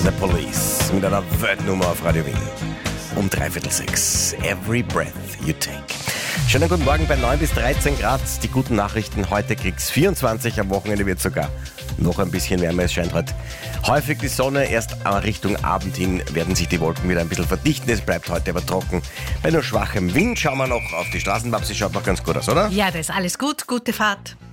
The Police mit einer Weltnummer auf Radio Wien. Um 5:45. Every breath you take. Schönen guten Morgen bei 9 bis 13 Grad. Die guten Nachrichten, heute kriegt's 24, am Wochenende wird sogar noch ein bisschen wärmer. Es scheint heute häufig die Sonne. Erst Richtung Abend hin werden sich die Wolken wieder ein bisschen verdichten. Es bleibt heute aber trocken. Bei nur schwachem Wind schauen wir noch auf die Straßen. Babsi, schaut noch ganz gut aus, oder? Ja, das ist alles gut. Gute Fahrt.